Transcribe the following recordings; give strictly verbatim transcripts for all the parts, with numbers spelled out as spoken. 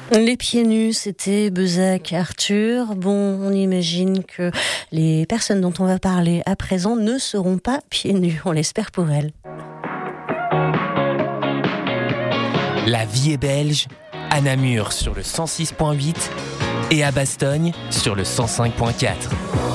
Les pieds nus, c'était Bezac Arthur. Bon, on imagine que les personnes dont on va parler à présent ne seront pas pieds nus, on l'espère pour elles. La vie est belge, à Namur sur le cent six virgule huit et à Bastogne sur le cent cinq virgule quatre.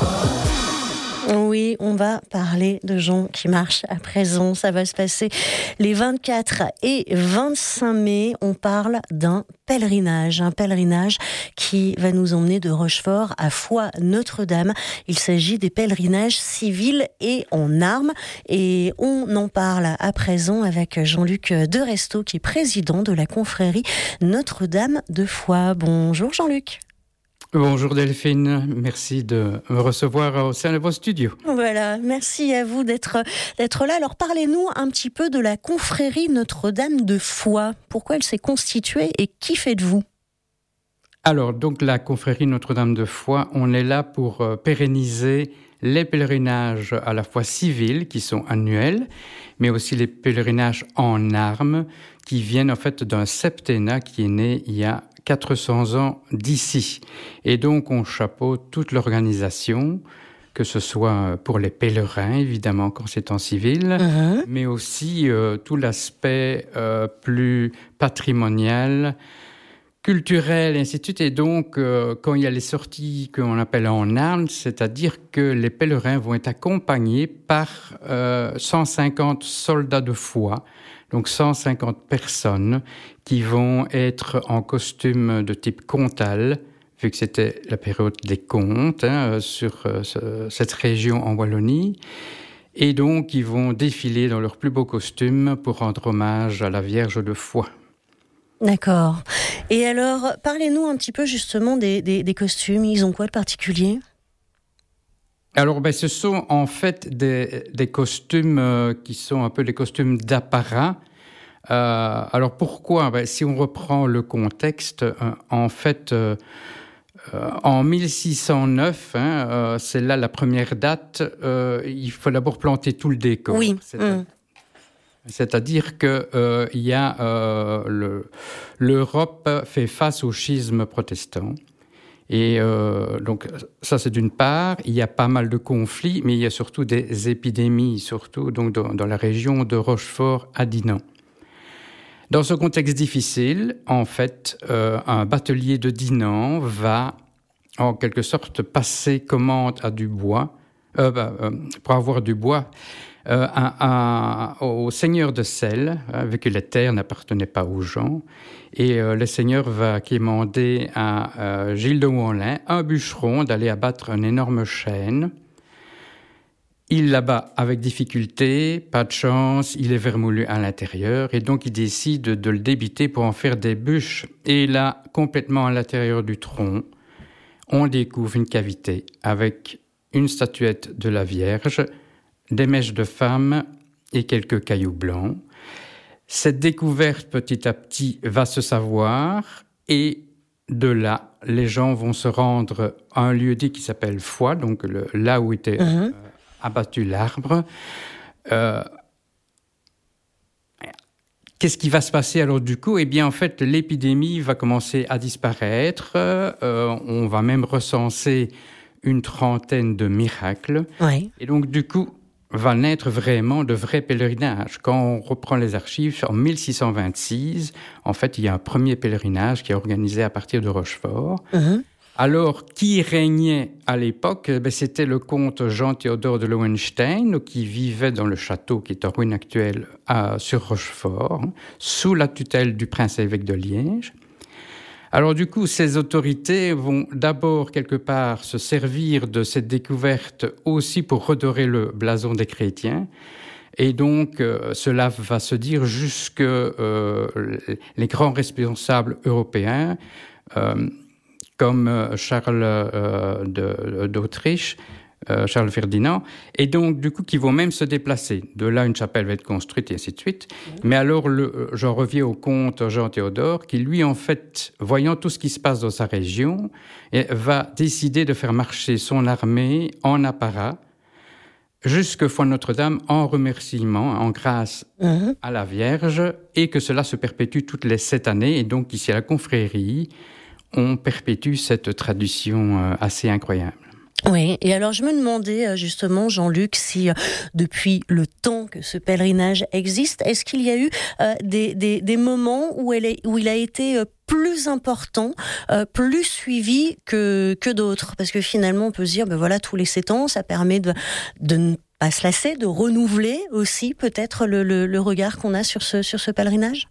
Oui, on va parler de gens qui marchent à présent. Ça va se passer les vingt-quatre et vingt-cinq mai. On parle d'un pèlerinage, un pèlerinage qui va nous emmener de Rochefort à Foix-Notre-Dame. Il s'agit des pèlerinages civils et en armes. Et on en parle à présent avec Jean-Luc Deresto, qui est président de la confrérie Notre-Dame de Foix. Bonjour Jean-Luc. Bonjour Delphine, merci de me recevoir au sein de vos studios. Voilà, merci à vous d'être, d'être là. Alors parlez-nous un petit peu de la confrérie Notre-Dame de Foix. Pourquoi elle s'est constituée et qui faites-vous ? Alors, donc la confrérie Notre-Dame de Foix, on est là pour euh, pérenniser les pèlerinages à la fois civils, qui sont annuels, mais aussi les pèlerinages en armes, qui viennent en fait d'un septennat qui est né il y a quatre cents ans d'ici. Et donc, on chapeaute toute l'organisation, que ce soit pour les pèlerins, évidemment, quand c'est en civil, uh-huh. mais aussi euh, tout l'aspect euh, plus patrimonial, culturel, et ainsi de suite. Et donc, euh, quand il y a les sorties qu'on appelle en armes, c'est-à-dire que les pèlerins vont être accompagnés par euh, cent cinquante soldats de foi, donc cent cinquante personnes qui vont être en costume de type comtal, vu que c'était la période des comtes hein, sur euh, ce, cette région en Wallonie. Et donc, ils vont défiler dans leurs plus beaux costumes pour rendre hommage à la Vierge de Foix. D'accord. Et alors, parlez-nous un petit peu justement des, des, des costumes. Ils ont quoi de particulier ? Alors, ben, ce sont en fait des, des costumes euh, qui sont un peu des costumes d'apparat. Euh, alors, pourquoi ? Ben, si on reprend le contexte, euh, en fait, euh, euh, en mille six cent neuf, hein, euh, c'est là la première date, euh, il faut d'abord planter tout le décor. Oui. C'est mmh. C'est-à-dire que euh, il y a euh, le, l'Europe fait face au schisme protestant. Et euh, donc, ça, c'est d'une part. Il y a pas mal de conflits, mais il y a surtout des épidémies, surtout donc, dans, dans la région de Rochefort à Dinan. Dans ce contexte difficile, en fait, euh, un batelier de Dinan va, en quelque sorte, passer commande à du bois, euh, bah, euh, pour avoir du bois, euh, à, à, au seigneur de Celles, hein, vu que les terres n'appartenaient pas aux gens. Et euh, le seigneur va quémander à euh, Gilles de Wanlin, un bûcheron, d'aller abattre un énorme chêne. Il l'abat avec difficulté, pas de chance, il est vermoulu à l'intérieur, et donc il décide de, de le débiter pour en faire des bûches. Et là, complètement à l'intérieur du tronc, on découvre une cavité avec une statuette de la Vierge, des mèches de femme et quelques cailloux blancs. Cette découverte, petit à petit, va se savoir, et de là, les gens vont se rendre à un lieu-dit qui s'appelle Foix, donc le, là où était mmh. euh, abattu l'arbre. Euh, qu'est-ce qui va se passer alors du coup ? Eh bien, en fait, l'épidémie va commencer à disparaître. Euh, on va même recenser une trentaine de miracles. Oui. Et donc, du coup, va naître vraiment de vrais pèlerinages. Quand on reprend les archives, en mille six cent vingt-six, en fait, il y a un premier pèlerinage qui est organisé à partir de Rochefort. Mmh. Alors, qui régnait à l'époque ? Ben, c'était le comte Jean-Théodore de Lowenstein, qui vivait dans le château qui est en ruine actuelle à, sur Rochefort, hein, sous la tutelle du prince-évêque de Liège. Alors du coup, ces autorités vont d'abord quelque part se servir de cette découverte aussi pour redorer le blason des chrétiens. Et donc, euh, cela va se dire jusque euh, les grands responsables européens, euh, comme Charles euh, de, d'Autriche, euh, Charles Ferdinand, et donc du coup qui vont même se déplacer. De là, une chapelle va être construite et ainsi de suite. Mmh. Mais alors, le, j'en reviens au comte Jean-Théodore, qui lui, en fait, voyant tout ce qui se passe dans sa région, va décider de faire marcher son armée en apparat jusque foi Notre-Dame en remerciement, en grâce mmh. à la Vierge, et que cela se perpétue toutes les sept années. Et donc ici à la confrérie, on perpétue cette tradition assez incroyable. Oui, et alors je me demandais justement, Jean-Luc, si euh, depuis le temps que ce pèlerinage existe, est-ce qu'il y a eu euh, des, des, des moments où, elle est, où il a été euh, plus important, euh, plus suivi que, que d'autres? Parce que finalement, on peut se dire, ben voilà, tous les sept ans, ça permet de, de ne pas se lasser, de renouveler aussi peut-être le, le, le regard qu'on a sur ce, sur ce pèlerinage.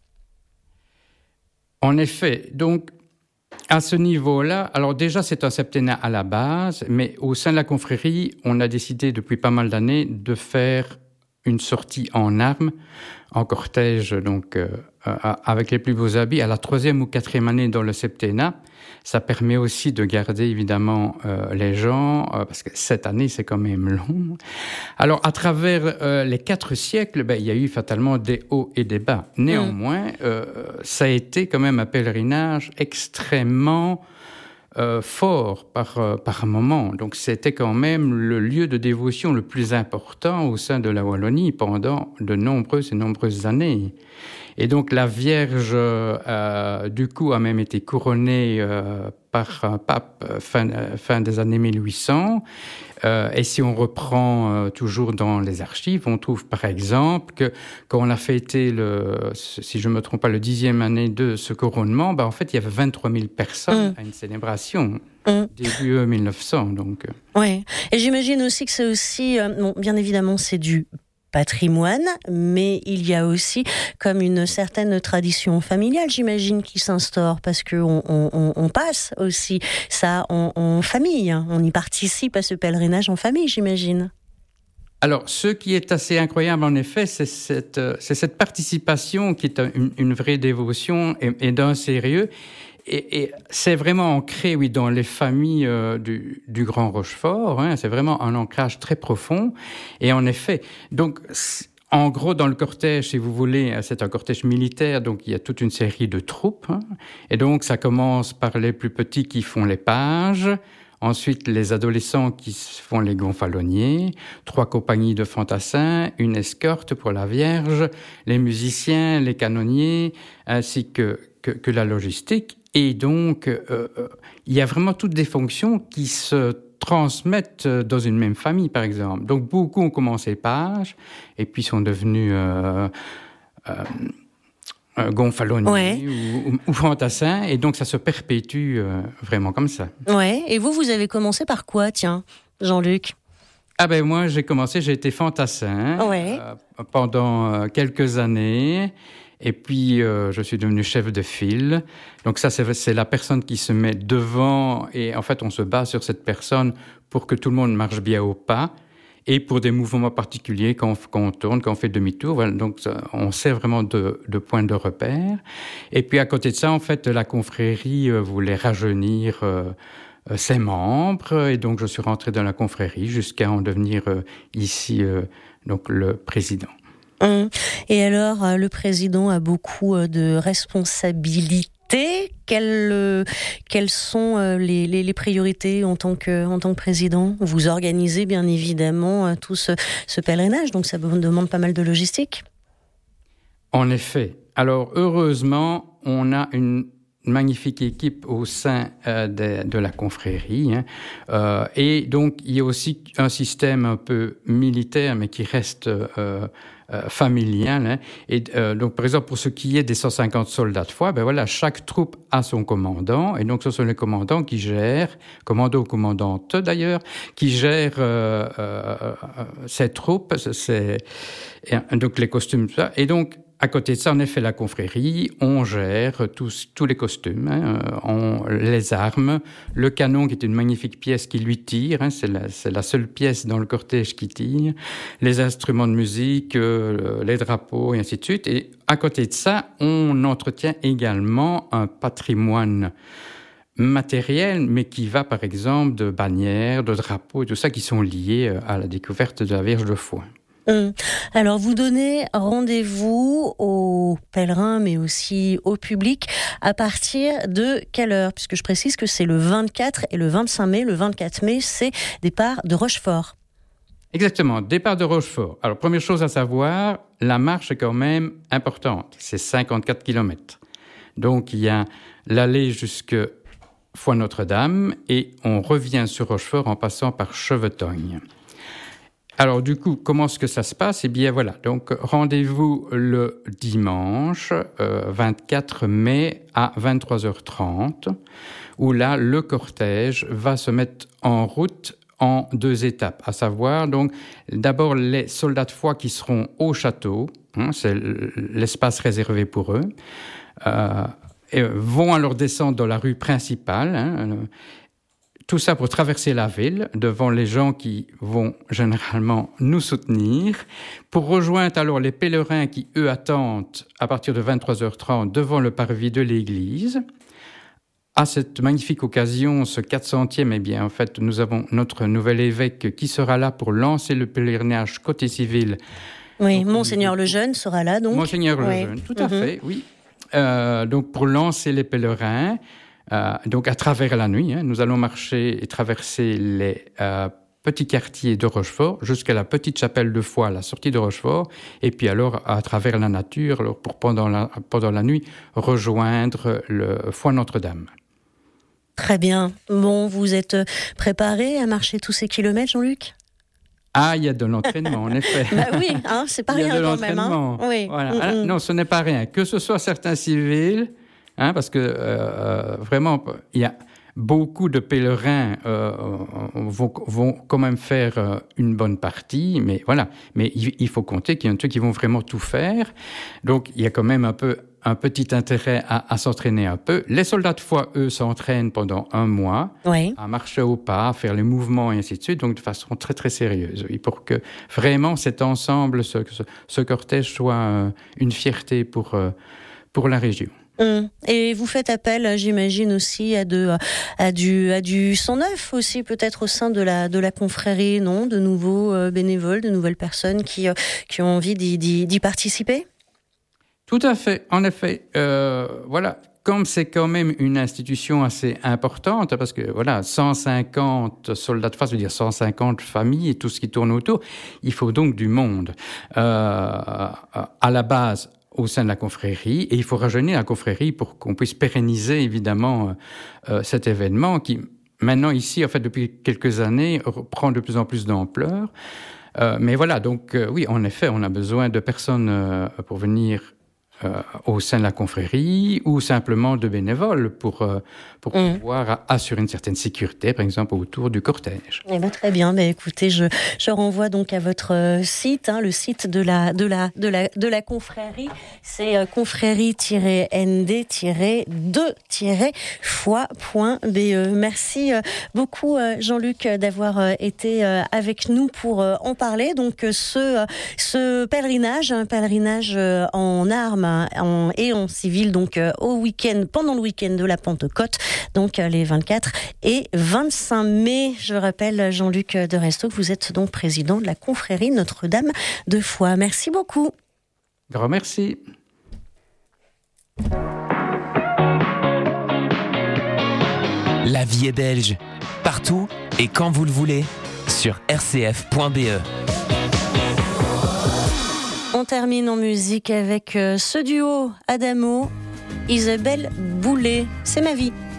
En effet, donc, à ce niveau-là, alors déjà c'est un septennat à la base, mais au sein de la confrérie, on a décidé depuis pas mal d'années de faire une sortie en armes, en cortège, donc euh, avec les plus beaux habits, à la troisième ou quatrième année dans le septennat. Ça permet aussi de garder évidemment euh, les gens, euh, parce que cette année c'est quand même long. Alors à travers euh, les quatre siècles, ben, il y a eu fatalement des hauts et des bas. Néanmoins, euh, ça a été quand même un pèlerinage extrêmement euh, fort par, euh, par moment. Donc c'était quand même le lieu de dévotion le plus important au sein de la Wallonie pendant de nombreuses et nombreuses années. Et donc la Vierge, euh, du coup, a même été couronnée euh, par un pape fin, fin des années mille huit cents. Euh, et si on reprend euh, toujours dans les archives, on trouve par exemple que quand on a fêté, le, si je ne me trompe pas, le dixième année de ce couronnement, ben, en fait, il y avait vingt-trois mille personnes mmh. à une célébration. Mmh. Début euh, mille neuf cents, donc. Oui, et j'imagine aussi que c'est aussi, euh, bon, bien évidemment, c'est du patrimoine, mais il y a aussi comme une certaine tradition familiale, j'imagine, qui s'instaure, parce qu'on on, on passe aussi ça en, en famille. On y participe à ce pèlerinage en famille, j'imagine. Alors, ce qui est assez incroyable, en effet, c'est cette, c'est cette participation qui est une, une vraie dévotion et, et d'un sérieux. Et, et c'est vraiment ancré, oui, dans les familles euh, du, du Grand Rochefort. Hein, c'est vraiment un ancrage très profond. Et en effet, donc, en gros, dans le cortège, si vous voulez, c'est un cortège militaire, donc il y a toute une série de troupes. Hein, et donc, ça commence par les plus petits qui font les pages. Ensuite, les adolescents qui font les gonfaloniers, trois compagnies de fantassins, une escorte pour la Vierge, les musiciens, les canonniers, ainsi que, que, que la logistique. Et donc, euh, il y a vraiment toutes des fonctions qui se transmettent dans une même famille, par exemple. Donc, beaucoup ont commencé page, et puis sont devenus euh, euh, gonfaloniers ouais. ou, ou, ou fantassins, et donc ça se perpétue euh, vraiment comme ça. Ouais. Et vous, vous avez commencé par quoi, tiens, Jean-Luc ? Ah ben moi, j'ai commencé, j'ai été fantassin ouais. euh, pendant euh, quelques années. Et puis, euh, je suis devenu chef de file. Donc ça, c'est, c'est la personne qui se met devant. Et en fait, on se base sur cette personne pour que tout le monde marche bien au pas. Et pour des mouvements particuliers, quand on, quand on tourne, quand on fait demi-tour. Voilà, donc, ça, on sert vraiment de, de point de repère. Et puis, à côté de ça, en fait, la confrérie euh, voulait rajeunir euh, euh, ses membres. Et donc, je suis rentré dans la confrérie jusqu'à en devenir euh, ici euh, donc le président. Et alors, le président a beaucoup de responsabilités. Quelles, quelles sont les, les, les priorités en tant que, en tant que président ? Vous organisez bien évidemment tout ce, ce pèlerinage, donc ça vous demande pas mal de logistique. En effet. Alors, heureusement, on a une magnifique équipe au sein euh, de, de la confrérie. Hein. Euh, et donc, il y a aussi un système un peu militaire, mais qui reste euh, euh, familial. Hein. Et euh, donc, par exemple, pour ce qui est des cent cinquante soldats de foi, ben voilà, chaque troupe a son commandant. Et donc, ce sont les commandants qui gèrent, commando ou commandante d'ailleurs, qui gèrent euh, euh, ces troupes, c'est, et, donc les costumes, tout ça. Et donc, à côté de ça, en effet, la confrérie, on gère tous, tous les costumes, hein, on, les armes, le canon qui est une magnifique pièce qui lui tire, hein, c'est, la, c'est la seule pièce dans le cortège qui tire, les instruments de musique, euh, les drapeaux et ainsi de suite. Et à côté de ça, on entretient également un patrimoine matériel, mais qui va par exemple de bannières, de drapeaux et tout ça qui sont liés à la découverte de la Vierge de Foix. Alors, vous donnez rendez-vous aux pèlerins, mais aussi au public, à partir de quelle heure ? Puisque je précise que c'est le vingt-quatre et le vingt-cinq mai. Le vingt-quatre mai, c'est départ de Rochefort. Exactement, départ de Rochefort. Alors, première chose à savoir, la marche est quand même importante. C'est cinquante-quatre kilomètres. Donc, il y a l'aller jusque Foix Notre-Dame et on revient sur Rochefort en passant par Chevetognes. Alors, du coup, comment est-ce que ça se passe? Eh bien, voilà. Donc, rendez-vous le dimanche euh, vingt-quatre mai à vingt-trois heures trente, où là, le cortège va se mettre en route en deux étapes, à savoir, donc, d'abord, les soldats de foi qui seront au château, hein, c'est l'espace réservé pour eux, euh, et vont alors descendre dans la rue principale, hein, tout ça pour traverser la ville, devant les gens qui vont généralement nous soutenir, pour rejoindre alors les pèlerins qui, eux, attendent à partir de vingt-trois heures trente devant le parvis de l'église. À cette magnifique occasion, ce quatre centième, eh bien, en fait, nous avons notre nouvel évêque qui sera là pour lancer le pèlerinage côté civil. Oui, donc, Monseigneur Lejeune sera là, donc. Monseigneur oui. Lejeune, tout à mm-hmm. fait, oui. Euh, donc, pour lancer les pèlerins, Euh, donc à travers la nuit, hein, nous allons marcher et traverser les euh, petits quartiers de Rochefort jusqu'à la petite chapelle de Foix à la sortie de Rochefort, et puis alors à travers la nature, alors, pour pendant la, pendant la nuit rejoindre le Foix Notre-Dame. Très bien. Bon, vous êtes préparé à marcher tous ces kilomètres, Jean-Luc ? Ah, il y a de l'entraînement, en effet. Bah oui, hein, c'est pas il y a rien de quand même. Hein. Oui. Voilà. Mm-hmm. Ah, non, ce n'est pas rien. Que ce soit certains civils, hein, parce que euh, vraiment, il y a beaucoup de pèlerins euh, vont, vont quand même faire euh, une bonne partie, mais voilà. Mais il, il faut compter qu'il y en a ceux qui vont vraiment tout faire. Donc, il y a quand même un peu un petit intérêt à, à s'entraîner un peu. Les soldats de foi, eux, s'entraînent pendant un mois oui. à marcher au pas, à faire les mouvements et ainsi de suite, donc de façon très très sérieuse. Et pour que vraiment cet ensemble, ce, ce, ce cortège soit euh, une fierté pour, euh, pour la région. Hum. Et vous faites appel, j'imagine aussi, à, de, à, du, à du sang neuf aussi, peut-être au sein de la, de la confrérie, non ? De nouveaux euh, bénévoles, de nouvelles personnes qui, euh, qui ont envie d'y, d'y, d'y participer ? Tout à fait, en effet. Euh, voilà, comme c'est quand même une institution assez importante, parce que voilà, cent cinquante soldats de foi, ça veut dire cent cinquante familles et tout ce qui tourne autour, il faut donc du monde. Euh, à la base, au sein de la confrérie, et il faut rajeunir la confrérie pour qu'on puisse pérenniser évidemment euh, cet événement qui, maintenant ici, en fait, depuis quelques années, prend de plus en plus d'ampleur. Euh, mais voilà, donc euh, oui, en effet, on a besoin de personnes euh, pour venir euh, au sein de la confrérie ou simplement de bénévoles pour, euh, pour mmh. pouvoir assurer une certaine sécurité, par exemple, autour du cortège. Eh ben, très bien. Ben, écoutez, je, je renvoie donc à votre site, hein, le site de la, de la, de la, de la confrérie. C'est euh, confrérie tiret n d tiret deux tiret foi point b e. Merci euh, beaucoup, euh, Jean-Luc, d'avoir euh, été euh, avec nous pour euh, en parler. Donc, euh, ce, euh, ce pèlerinage, un pèlerinage euh, en armes en, et en civil, donc euh, au week-end, pendant le week-end de la Pentecôte, donc euh, les vingt-quatre et vingt-cinq mai. Je rappelle, Jean-Luc de Restaud, que vous êtes donc président de la confrérie Notre-Dame de Foix. Merci beaucoup. Grand merci. La vie est belge, partout et quand vous le voulez, sur r c f point b e. On termine en musique avec ce duo Adamo, Isabelle Boulay. C'est ma vie.